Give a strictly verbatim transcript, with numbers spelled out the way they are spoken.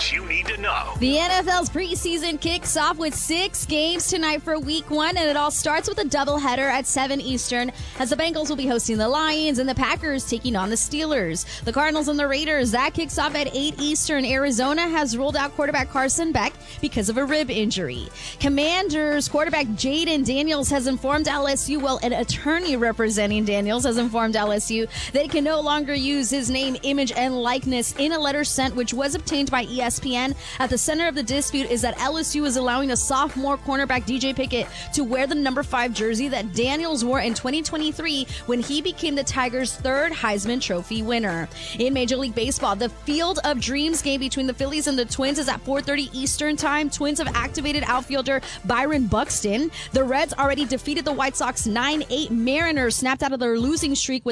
what you need to know. The N F L's preseason kicks off with six games tonight for week one, and it all starts with a doubleheader at seven Eastern as the Bengals will be hosting the Lions and the Packers taking on the Steelers. The Cardinals and the Raiders, that kicks off at eight Eastern. Arizona has ruled out quarterback Carson Beck because of a rib injury. Commanders quarterback Jaden Daniels has informed L S U, well, an attorney representing Daniels has informed L S U that he can no longer use his name, image, and likeness in a letter sent, which was obtained by E S P N. At the center of the dispute is that L S U is allowing a sophomore cornerback D J Pickett to wear the number five jersey that Daniels wore in twenty twenty-three when he became the Tigers' third Heisman Trophy winner. In Major League Baseball, the Field of Dreams game between the Phillies and the Twins is at four thirty Eastern time. Twins have activated outfielder Byron Buxton. The Reds already defeated the White Sox nine eight. Mariners snapped out of their losing streak with